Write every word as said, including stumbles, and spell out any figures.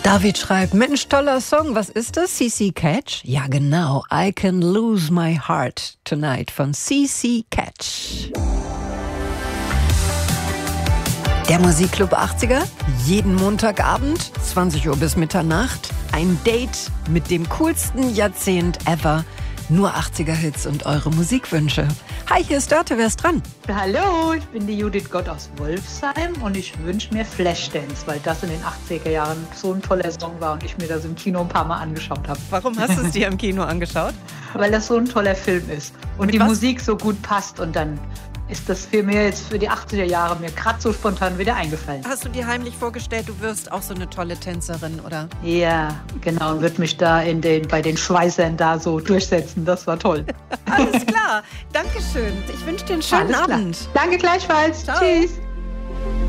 David schreibt, Mensch, toller Song. Was ist das? C C Catch? Ja, genau. I Can Lose My Heart Tonight von C C Catch. Der Musikclub achtziger, jeden Montagabend, zwanzig Uhr bis Mitternacht. Ein Date mit dem coolsten Jahrzehnt ever. Nur achtziger-Hits und eure Musikwünsche. Hi, hier ist Dörte, wer ist dran? Hallo, ich bin die Judith Gott aus Wolfsheim und ich wünsche mir Flashdance, weil das in den achtziger Jahren so ein toller Song war und ich mir das im Kino ein paar Mal angeschaut habe. Warum hast du es dir im Kino angeschaut? Weil das so ein toller Film ist und Mit die was? Musik so gut passt und dann ist das für mir jetzt für die achtziger Jahre mir gerade so spontan wieder eingefallen. Hast du dir heimlich vorgestellt, du wirst auch so eine tolle Tänzerin, oder? Ja, genau, und würde mich da in den, bei den Schweißern da so durchsetzen. Das war toll. Alles klar, Dankeschön. Ich wünsche dir einen schönen Alles klar. Abend. Danke gleichfalls. Ciao. Tschüss.